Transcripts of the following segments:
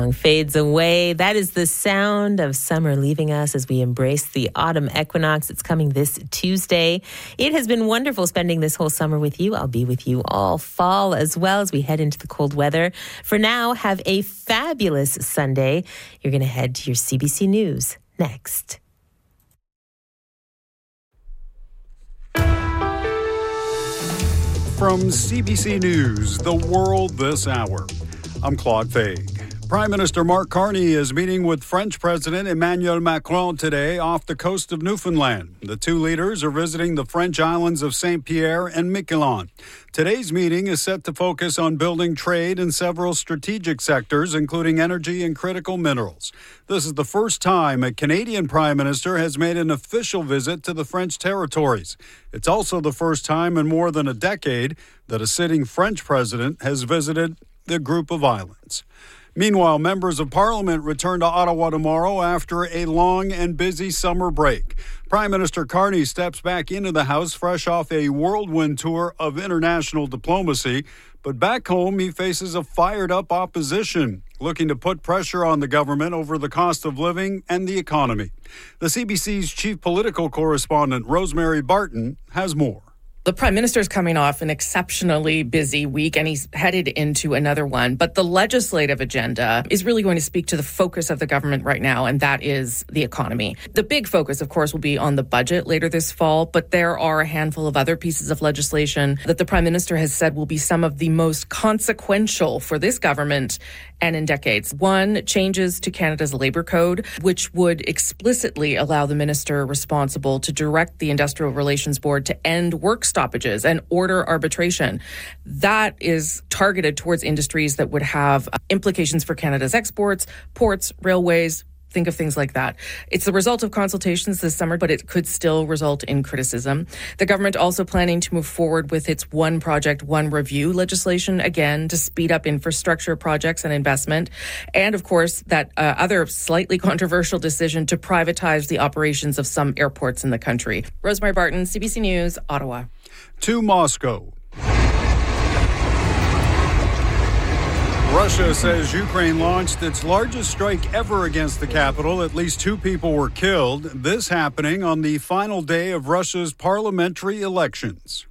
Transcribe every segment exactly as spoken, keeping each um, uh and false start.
Fades away. That is the sound of summer leaving us as we embrace the autumn equinox. It's coming this Tuesday. It has been wonderful spending this whole summer with you. I'll be with you all fall as well as we head into the cold weather. For now, have a fabulous Sunday. You're going to head to your C B C News next. From C B C News, The World This Hour, I'm Claude Faig. Prime Minister Mark Carney is meeting with French President Emmanuel Macron today off the coast of Newfoundland. The two leaders are visiting the French islands of Saint-Pierre and Miquelon. Today's meeting is set to focus on building trade in several strategic sectors, including energy and critical minerals. This is the first time a Canadian Prime Minister has made an official visit to the French territories. It's also the first time in more than a decade that a sitting French president has visited the group of islands. Meanwhile, members of Parliament return to Ottawa tomorrow after a long and busy summer break. Prime Minister Carney steps back into the House fresh off a whirlwind tour of international diplomacy. But back home, he faces a fired-up opposition looking to put pressure on the government over the cost of living and the economy. The C B C's chief political correspondent, Rosemary Barton, has more. The Prime Minister is coming off an exceptionally busy week and he's headed into another one. But the legislative agenda is really going to speak to the focus of the government right now, and that is the economy. The big focus, of course, will be on the budget later this fall, but there are a handful of other pieces of legislation that the Prime Minister has said will be some of the most consequential for this government and in decades. One, changes to Canada's Labour Code, which would explicitly allow the minister responsible to direct the Industrial Relations Board to end work stoppages and order arbitration. That is targeted towards industries that would have implications for Canada's exports, ports, railways. Think of things like that. It's the result of consultations this summer, but it could still result in criticism. The government also planning to move forward with its One Project, One Review legislation, again, to speed up infrastructure projects and investment. And, of course, that uh, other slightly controversial decision to privatize the operations of some airports in the country. Rosemary Barton, C B C News, Ottawa. To Moscow. Russia says Ukraine launched its largest strike ever against the capital. At least two people were killed. This happening on the final day of Russia's parliamentary elections.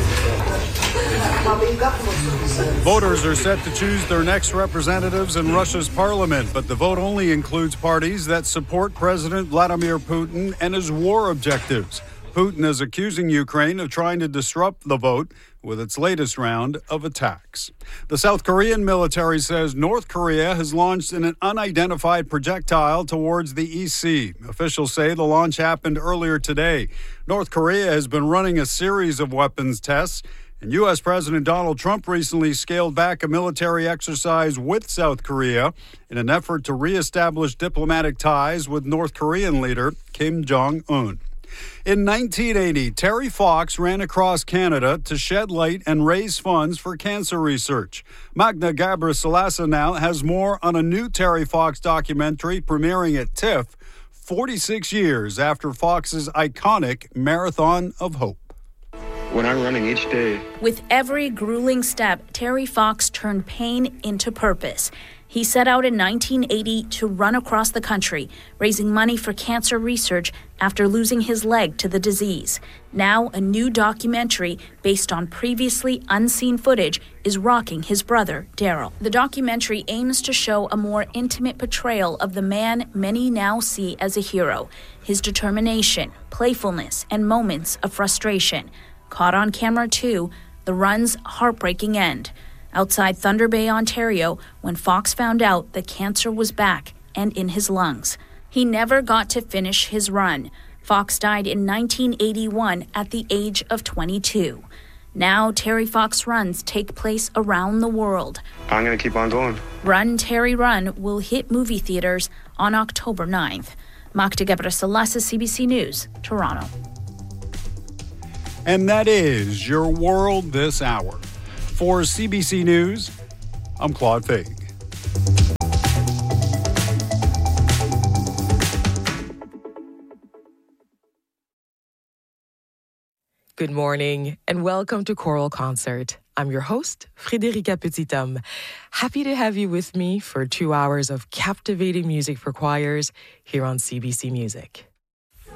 Voters are set to choose their next representatives in Russia's parliament, but the vote only includes parties that support President Vladimir Putin and his war objectives. Putin is accusing Ukraine of trying to disrupt the vote with its latest round of attacks. The South Korean military says North Korea has launched an unidentified projectile towards the East Sea. Officials say the launch happened earlier today. North Korea has been running a series of weapons tests, and U S. President Donald Trump recently scaled back a military exercise with South Korea in an effort to reestablish diplomatic ties with North Korean leader Kim Jong-un. In nineteen eighty, Terry Fox ran across Canada to shed light and raise funds for cancer research. Magda Gabrisalasa now has more on a new Terry Fox documentary premiering at TIFF forty-six years after Fox's iconic Marathon of Hope. When I'm running each day. With every grueling step, Terry Fox turned pain into purpose. He set out in nineteen eighty to run across the country, raising money for cancer research after losing his leg to the disease. Now, a new documentary based on previously unseen footage is rocking his brother, Daryl. The documentary aims to show a more intimate portrayal of the man many now see as a hero, his determination, playfulness, and moments of frustration. Caught on camera, too, the run's heartbreaking end. Outside Thunder Bay, Ontario, when Fox found out that cancer was back and in his lungs. He never got to finish his run. Fox died in nineteen eighty-one at the age of twenty-two. Now, Terry Fox runs take place around the world. I'm going to keep on going. Run, Terry, Run will hit movie theaters on October ninth. Magda Gabrisalasa, C B C News, Toronto. And that is your World This Hour. For C B C News, I'm Claude Faig. Good morning and welcome to Choral Concert. I'm your host, Frédérica Petithomme. Happy to have you with me for two hours of captivating music for choirs here on C B C Music.